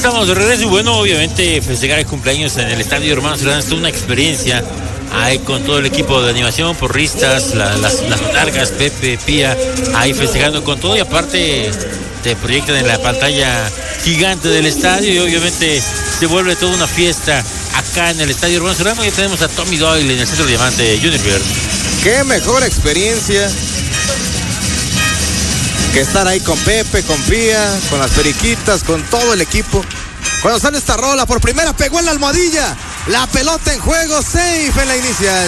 Estamos de regreso y bueno, obviamente festejar el cumpleaños en el Estadio Hermanos Serrano es una experiencia. Ahí con todo el equipo de animación, porristas, las largas, Pepe, Pía, ahí festejando con todo y aparte te proyectan en la pantalla gigante del estadio y obviamente se vuelve toda una fiesta acá en el Estadio Hermanos Serrano. Ya tenemos a Tommy Doyle en el Centro Diamante Junior. Qué mejor experiencia que estar ahí con Pepe, con Pía, con las periquitas, con todo el equipo. Cuando sale esta rola, por primera pegó en la almohadilla. La pelota en juego, safe en la inicial.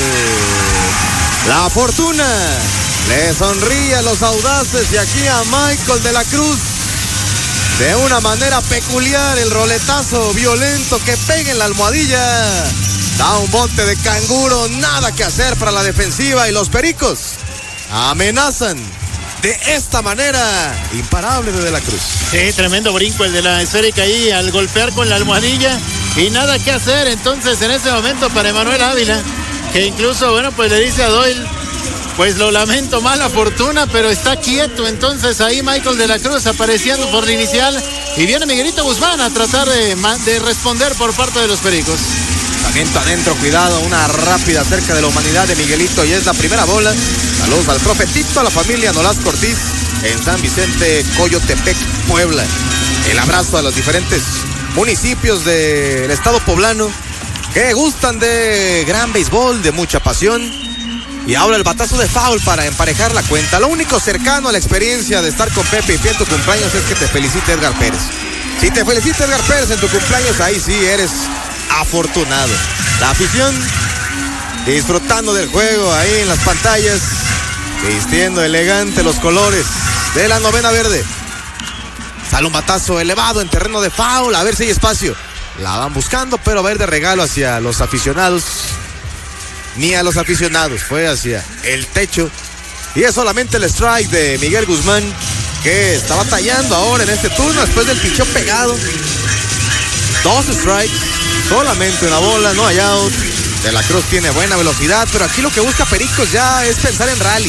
La fortuna le sonríe a los audaces y aquí a Michael de la Cruz. De una manera peculiar, el roletazo violento que pega en la almohadilla. Da un bote de canguro, nada que hacer para la defensiva y los pericos amenazan de esta manera, imparable de la Cruz. Sí, tremendo brinco el de la esférica ahí al golpear con la almohadilla y nada que hacer entonces en ese momento para Emanuel Ávila, que incluso, bueno, pues le dice a Doyle, pues lo lamento, mala fortuna, pero está quieto. Entonces ahí Michael de la Cruz apareciendo por la inicial y viene Miguelito Guzmán a tratar de responder por parte de los pericos. Lanzamiento adentro, cuidado, una rápida cerca de la humanidad de Miguelito y es la primera bola. Saludos al profetito, a la familia Nolasco Ortiz en San Vicente, Coyotepec, Puebla. El abrazo a los diferentes municipios del estado poblano que gustan de gran béisbol, de mucha pasión. Y ahora el batazo de foul para emparejar la cuenta. Lo único cercano a la experiencia de estar con Pepe y Pía en tu cumpleaños es que te felicite Edgar Pérez. Si te felicita Edgar Pérez en tu cumpleaños, ahí sí eres afortunado. La afición disfrutando del juego ahí en las pantallas, vistiendo elegante los colores de la novena verde. Sale un batazo elevado en terreno de foul, a ver si hay espacio. La van buscando, pero va a ir de regalo hacia los aficionados. Ni a los aficionados, fue hacia el techo. Y es solamente el strike de Miguel Guzmán, que está batallando ahora en este turno después del picheo pegado. 2 strikes, solamente una bola, no hay out. De la Cruz tiene buena velocidad, pero aquí lo que busca Pericos ya es pensar en rally.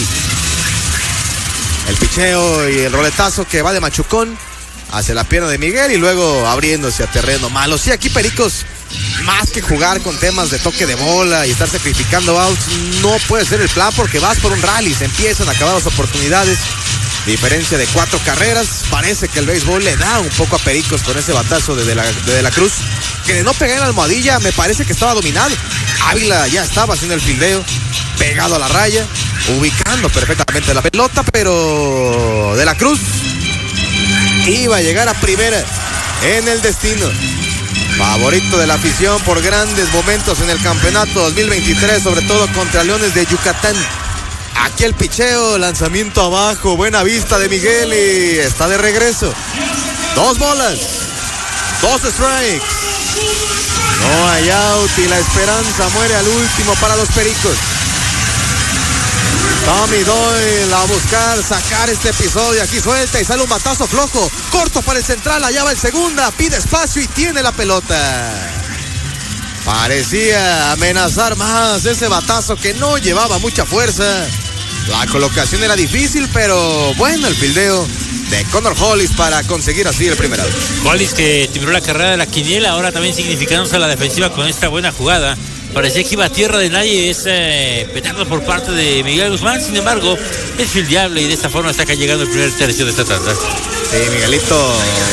El picheo y el roletazo que va de machucón hacia la pierna de Miguel y luego abriéndose a terreno malo. Sí, aquí Pericos, más que jugar con temas de toque de bola y estar sacrificando outs, no puede ser el plan porque vas por un rally, se empiezan a acabar las oportunidades. Diferencia de 4 carreras, parece que el béisbol le da un poco a Pericos con ese batazo de la Cruz, que de no pegar en la almohadilla me parece que estaba dominado. Ávila ya estaba haciendo el fildeo, pegado a la raya, ubicando perfectamente la pelota, pero de la Cruz iba a llegar a primera en el destino. Favorito de la afición por grandes momentos en el campeonato 2023, sobre todo contra Leones de Yucatán. Aquí el picheo, lanzamiento abajo, buena vista de Miguel y está de regreso. 2 bolas, 2 strikes. No hay out y la esperanza muere al último para los Pericos. Tommy Doyle a buscar sacar este episodio, aquí suelta y sale un batazo flojo, corto para el central, allá va el segunda, pide espacio y tiene la pelota. Parecía amenazar más ese batazo que no llevaba mucha fuerza. La colocación era difícil, pero bueno el fildeo de Connor Hollis para conseguir así el primer out. Hollis que timbró la carrera de la quiniela, ahora también significándose a la defensiva con esta buena jugada. Parecía que iba a tierra de nadie ese petardo por parte de Miguel Guzmán, sin embargo es fildeable y de esta forma está acá llegando el primer tercio de esta tanda. Sí, Miguelito